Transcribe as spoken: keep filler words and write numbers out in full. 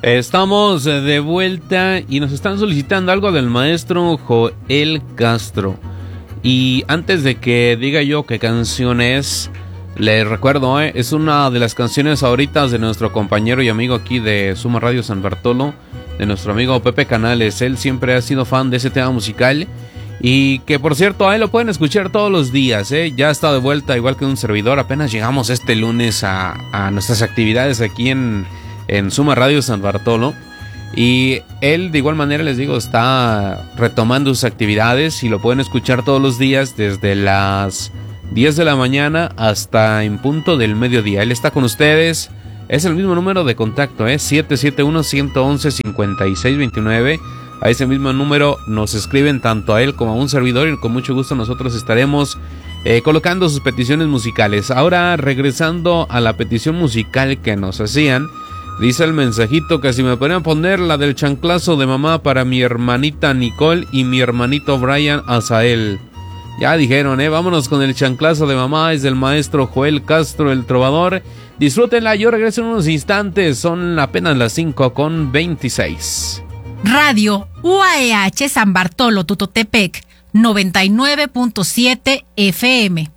Estamos de vuelta y nos están solicitando algo del maestro Joel Castro. Y antes de que diga yo qué canción es, les recuerdo, eh, es una de las canciones favoritas de nuestro compañero y amigo aquí de Suma Radio San Bartolo, de nuestro amigo Pepe Canales. Él siempre ha sido fan de ese tema musical. Y que por cierto, ahí lo pueden escuchar todos los días, ¿eh? Ya está de vuelta, igual que un servidor. Apenas llegamos este lunes a, a nuestras actividades aquí en, en Suma Radio San Bartolo. Y él de igual manera, les digo, está retomando sus actividades y lo pueden escuchar todos los días desde las diez de la mañana hasta en punto del mediodía. Él está con ustedes. Es el mismo número de contacto, ¿eh? siete siete uno, uno uno uno, cinco seis dos nueve. A ese mismo número nos escriben tanto a él como a un servidor y con mucho gusto nosotros estaremos eh, colocando sus peticiones musicales. Ahora, regresando a la petición musical que nos hacían, dice el mensajito que si me podrían poner la del chanclazo de mamá para mi hermanita Nicole y mi hermanito Brian Azael. Ya dijeron, eh, vámonos con el chanclazo de mamá, es del maestro Joel Castro, el trovador. Disfrútenla, yo regreso en unos instantes, son apenas las cinco con veintiséis. Radio U A E H San Bartolo Tutotepec noventa y nueve punto siete F M.